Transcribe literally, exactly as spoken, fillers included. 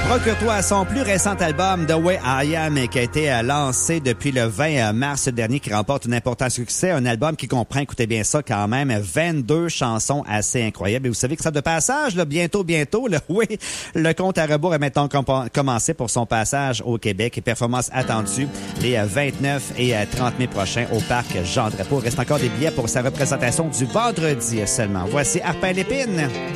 Procure-toi son plus récent album, The Way I Am, qui a été lancé depuis le vingt mars dernier, qui remporte un important succès. Un album qui comprend, écoutez bien ça quand même, vingt-deux chansons assez incroyables. Et vous savez que ça de passage, là, bientôt, bientôt, là, oui, le compte à rebours a maintenant com- commencé pour son passage au Québec. Et performance attendue les vingt-neuf et trente mai prochains au parc Jean Drapeau. Il reste encore des billets pour sa représentation du vendredi seulement. Voici Harpin Lépine.